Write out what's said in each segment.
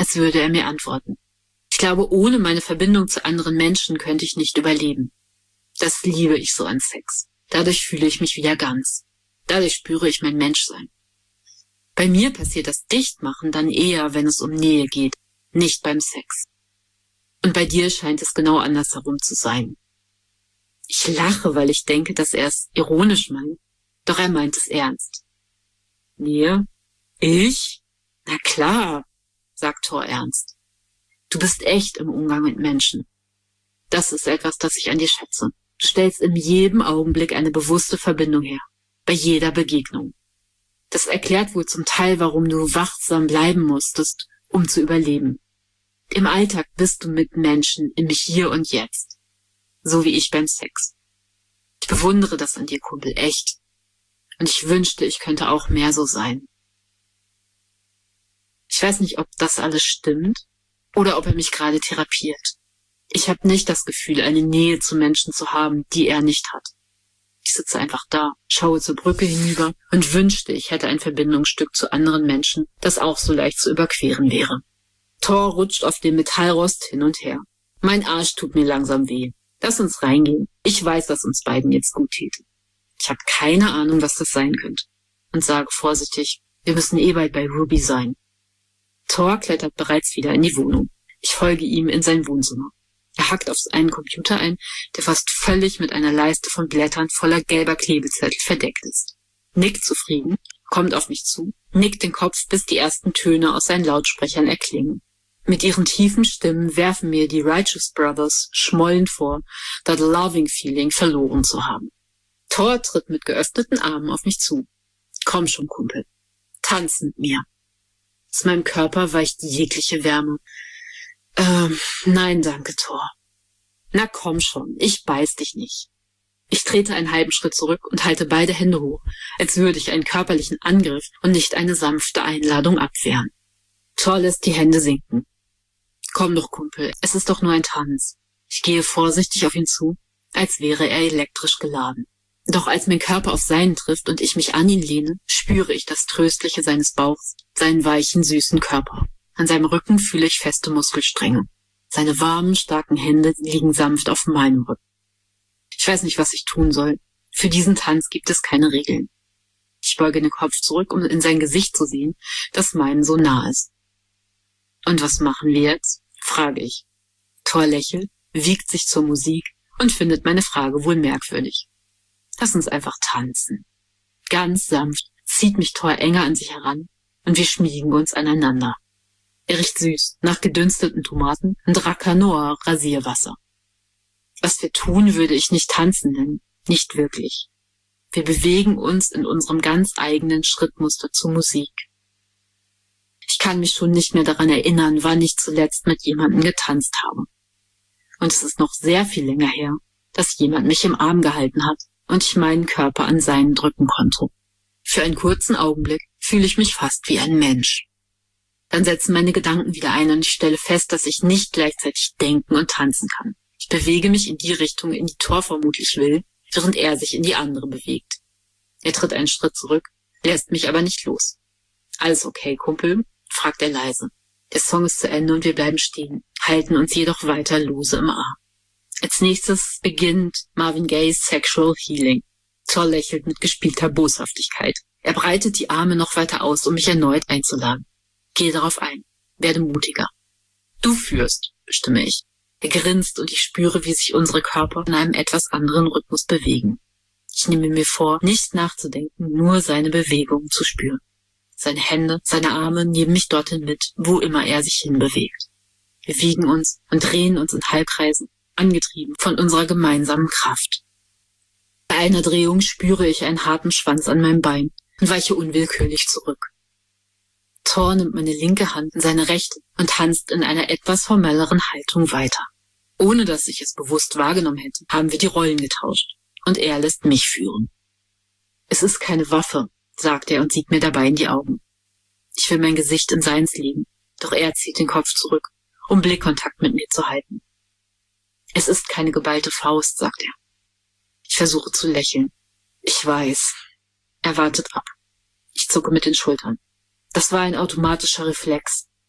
als würde er mir antworten. Ich glaube, ohne meine Verbindung zu anderen Menschen könnte ich nicht überleben. Das liebe ich so an Sex. Dadurch fühle ich mich wieder ganz. Dadurch spüre ich mein Menschsein. Bei mir passiert das Dichtmachen dann eher, wenn es um Nähe geht, nicht beim Sex. Und bei dir scheint es genau andersherum zu sein. Ich lache, weil ich denke, dass er es ironisch meint, doch er meint es ernst. Nähe? Ich? Na klar, sagt Thor ernst. Du bist echt im Umgang mit Menschen. Das ist etwas, das ich an dir schätze. Du stellst in jedem Augenblick eine bewusste Verbindung her, bei jeder Begegnung. Das erklärt wohl zum Teil, warum du wachsam bleiben musstest, um zu überleben. Im Alltag bist du mit Menschen im Hier und Jetzt, so wie ich beim Sex. Ich bewundere das an dir, Kumpel, echt. Und ich wünschte, ich könnte auch mehr so sein. Ich weiß nicht, ob das alles stimmt oder ob er mich gerade therapiert. Ich habe nicht das Gefühl, eine Nähe zu Menschen zu haben, die er nicht hat. Ich sitze einfach da, schaue zur Brücke hinüber und wünschte, ich hätte ein Verbindungsstück zu anderen Menschen, das auch so leicht zu überqueren wäre. Thor rutscht auf dem Metallrost hin und her. Mein Arsch tut mir langsam weh. Lass uns reingehen. Ich weiß, dass uns beiden jetzt gut täte. Ich habe keine Ahnung, was das sein könnte. Und sage vorsichtig, wir müssen bald bei Ruby sein. Thor klettert bereits wieder in die Wohnung. Ich folge ihm in sein Wohnzimmer. Er hackt auf einen Computer ein, der fast völlig mit einer Leiste von Blättern voller gelber Klebezettel verdeckt ist. Nickt zufrieden, kommt auf mich zu, nickt den Kopf, bis die ersten Töne aus seinen Lautsprechern erklingen. Mit ihren tiefen Stimmen werfen mir die Righteous Brothers schmollend vor, that loving feeling verloren zu haben. Thor tritt mit geöffneten Armen auf mich zu. Komm schon, Kumpel. Tanz mit mir. Aus meinem Körper weicht jegliche Wärme. Nein, danke, Thor. Na komm schon, ich beiß dich nicht. Ich trete einen halben Schritt zurück und halte beide Hände hoch, als würde ich einen körperlichen Angriff und nicht eine sanfte Einladung abwehren. Thor lässt die Hände sinken. Komm doch, Kumpel, es ist doch nur ein Tanz. Ich gehe vorsichtig auf ihn zu, als wäre er elektrisch geladen. Doch als mein Körper auf seinen trifft und ich mich an ihn lehne, spüre ich das Tröstliche seines Bauchs, seinen weichen, süßen Körper. An seinem Rücken fühle ich feste Muskelstränge. Seine warmen, starken Hände liegen sanft auf meinem Rücken. Ich weiß nicht, was ich tun soll. Für diesen Tanz gibt es keine Regeln. Ich beuge den Kopf zurück, um in sein Gesicht zu sehen, das meinem so nah ist. Und was machen wir jetzt? Frage ich. Thor lächelt, wiegt sich zur Musik und findet meine Frage wohl merkwürdig. Lass uns einfach tanzen. Ganz sanft zieht mich Thor enger an sich heran und wir schmiegen uns aneinander. Er riecht süß nach gedünsteten Tomaten und Racanoa Rasierwasser. Was wir tun, würde ich nicht tanzen nennen, nicht wirklich. Wir bewegen uns in unserem ganz eigenen Schrittmuster zur Musik. Ich kann mich schon nicht mehr daran erinnern, wann ich zuletzt mit jemandem getanzt habe. Und es ist noch sehr viel länger her, dass jemand mich im Arm gehalten hat und ich meinen Körper an seinen drücken konnte. Für einen kurzen Augenblick fühle ich mich fast wie ein Mensch. Dann setzen meine Gedanken wieder ein und ich stelle fest, dass ich nicht gleichzeitig denken und tanzen kann. Ich bewege mich in die Richtung, in die Thor vermutlich will, während er sich in die andere bewegt. Er tritt einen Schritt zurück, lässt mich aber nicht los. Alles okay, Kumpel? Fragt er leise. Der Song ist zu Ende und wir bleiben stehen, halten uns jedoch weiter lose im Arm. Als nächstes beginnt Marvin Gayes Sexual Healing. Thor lächelt mit gespielter Boshaftigkeit. Er breitet die Arme noch weiter aus, um mich erneut einzuladen. Gehe darauf ein. Werde mutiger. Du führst, bestimme ich. Er grinst und ich spüre, wie sich unsere Körper in einem etwas anderen Rhythmus bewegen. Ich nehme mir vor, nicht nachzudenken, nur seine Bewegungen zu spüren. Seine Hände, seine Arme nehmen mich dorthin mit, wo immer er sich hinbewegt. Wir wiegen uns und drehen uns in Halbkreisen, angetrieben von unserer gemeinsamen Kraft. Bei einer Drehung spüre ich einen harten Schwanz an meinem Bein und weiche unwillkürlich zurück. Thor nimmt meine linke Hand in seine rechte und tanzt in einer etwas formelleren Haltung weiter. Ohne dass ich es bewusst wahrgenommen hätte, haben wir die Rollen getauscht und er lässt mich führen. Es ist keine Waffe, sagt er und sieht mir dabei in die Augen. Ich will mein Gesicht in seins legen, doch er zieht den Kopf zurück, um Blickkontakt mit mir zu halten. Es ist keine geballte Faust, sagt er. Ich versuche zu lächeln. Ich weiß. Er wartet ab. Ich zucke mit den Schultern. Das war ein automatischer Reflex.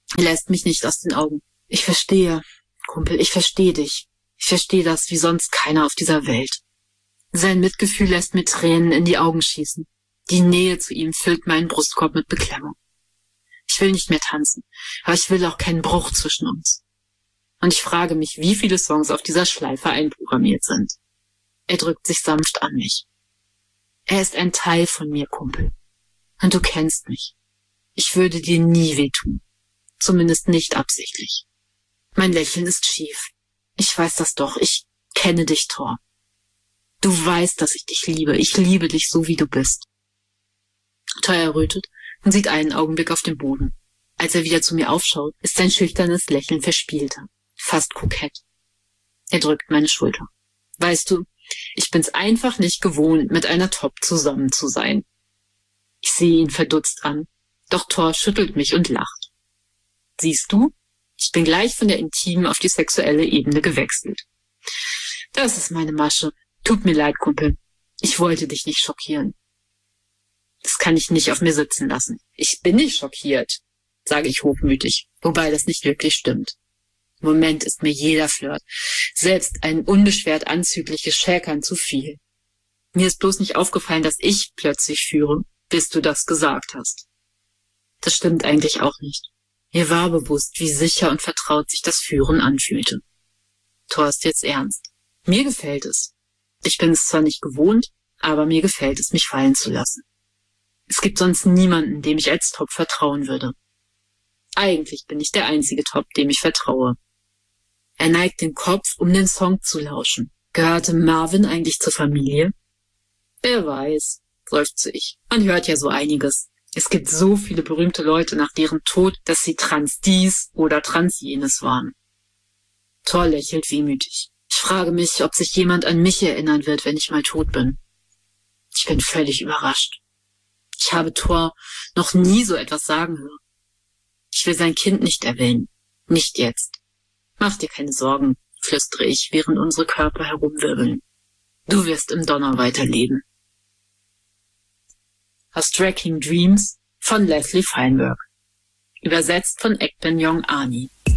Er lässt mich nicht aus den Augen. Ich verstehe, Kumpel, ich verstehe dich. Ich verstehe das wie sonst keiner auf dieser Welt. Sein Mitgefühl lässt mir Tränen in die Augen schießen. Die Nähe zu ihm füllt meinen Brustkorb mit Beklemmung. Ich will nicht mehr tanzen, aber ich will auch keinen Bruch zwischen uns. Und ich frage mich, wie viele Songs auf dieser Schleife einprogrammiert sind. Er drückt sich sanft an mich. Er ist ein Teil von mir, Kumpel. Und du kennst mich. Ich würde dir nie wehtun. Zumindest nicht absichtlich. Mein Lächeln ist schief. Ich weiß das doch. Ich kenne dich, Thor. Du weißt, dass ich dich liebe. Ich liebe dich so, wie du bist. Thor errötet und sieht einen Augenblick auf den Boden. Als er wieder zu mir aufschaut, ist sein schüchternes Lächeln verspielter, fast kokett. Er drückt meine Schulter. Weißt du, ich bin's einfach nicht gewohnt, mit einer Top zusammen zu sein. Ich sehe ihn verdutzt an, doch Thor schüttelt mich und lacht. Siehst du? Ich bin gleich von der intimen auf die sexuelle Ebene gewechselt. Das ist meine Masche. Tut mir leid, Kumpel. Ich wollte dich nicht schockieren. Das kann ich nicht auf mir sitzen lassen. Ich bin nicht schockiert, sage ich hochmütig, wobei das nicht wirklich stimmt. Im Moment ist mir jeder Flirt, selbst ein unbeschwert anzügliches Schäkern zu viel. Mir ist bloß nicht aufgefallen, dass ich plötzlich führe, bis du das gesagt hast. Das stimmt eigentlich auch nicht. Mir war bewusst, wie sicher und vertraut sich das Führen anfühlte. Thor ist jetzt ernst. Mir gefällt es. Ich bin es zwar nicht gewohnt, aber mir gefällt es, mich fallen zu lassen. Es gibt sonst niemanden, dem ich als Top vertrauen würde. Eigentlich bin ich der einzige Top, dem ich vertraue. Er neigt den Kopf, um den Song zu lauschen. Gehörte Marvin eigentlich zur Familie? Wer weiß, seufzte ich. Man hört ja so einiges. Es gibt so viele berühmte Leute nach deren Tod, dass sie trans dies oder trans jenes waren. Thor lächelt wehmütig. Ich frage mich, ob sich jemand an mich erinnern wird, wenn ich mal tot bin. Ich bin völlig überrascht. Ich habe Thor noch nie so etwas sagen hören. Ich will sein Kind nicht erwähnen. Nicht jetzt. Mach dir keine Sorgen, flüstere ich, während unsere Körper herumwirbeln. Du wirst im Donner weiterleben. A Striking Dreams von Leslie Feinberg. Übersetzt von Ekben Jong Ani.